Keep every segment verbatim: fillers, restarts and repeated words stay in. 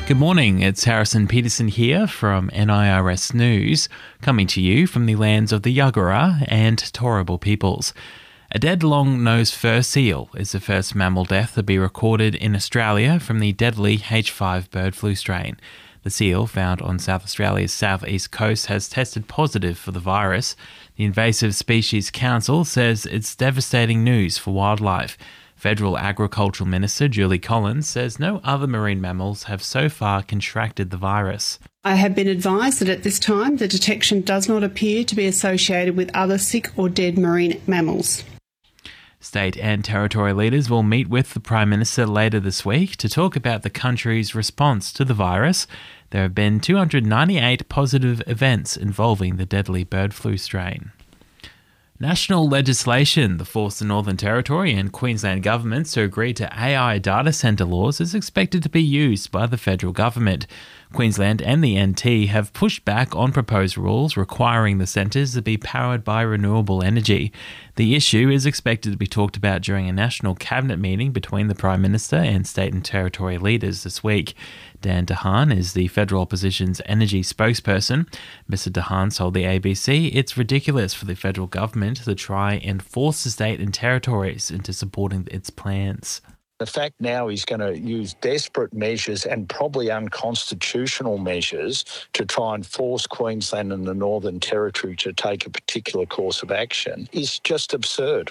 Good morning, it's Harrison Peterson here from N I R S News, coming to you from the lands of the Yagara and Turrbal peoples. A dead long-nosed fur seal is the first mammal death to be recorded in Australia from the deadly H five bird flu strain. The seal, found on South Australia's southeast coast, has tested positive for the virus. The Invasive Species Council says it's devastating news for wildlife. Federal Agricultural Minister Julie Collins says no other marine mammals have so far contracted the virus. I have been advised that at this time the detection does not appear to be associated with other sick or dead marine mammals. State and territory leaders will meet with the Prime Minister later this week to talk about the country's response to the virus. There have been two hundred ninety-eight positive events involving the deadly bird flu strain. National legislation that forced the Northern Territory and Queensland governments to agree to A I data centre laws is expected to be used by the federal government. Queensland and the N T have pushed back on proposed rules requiring the centres to be powered by renewable energy. The issue is expected to be talked about during a national cabinet meeting between the Prime Minister and state and territory leaders this week. Dan DeHaan is the federal opposition's energy spokesperson. Mister DeHaan told the A B C it's ridiculous for the federal government to try and force the state and territories into supporting its plans. The fact now he's going to use desperate measures and probably unconstitutional measures to try and force Queensland and the Northern Territory to take a particular course of action is just absurd.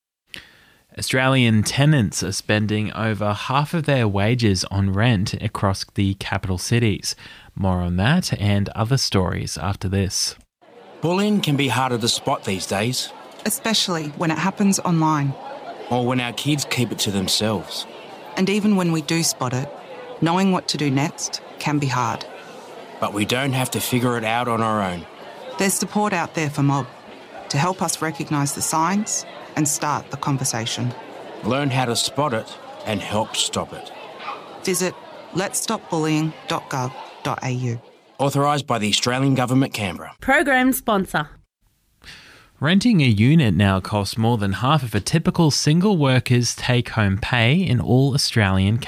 Australian tenants are spending over half of their wages on rent across the capital cities. More on that and other stories after this. Bullying can be harder to spot these days, especially when it happens online. Or when our kids keep it to themselves. And even when we do spot it, knowing what to do next can be hard. But we don't have to figure it out on our own. There's support out there for Mob to help us recognise the signs and start the conversation. Learn how to spot it and help stop it. Visit lets stop bullying dot gov dot a u. Authorised by the Australian Government, Canberra. Program sponsor. Renting a unit now costs more than half of a typical single worker's take-home pay in all Australian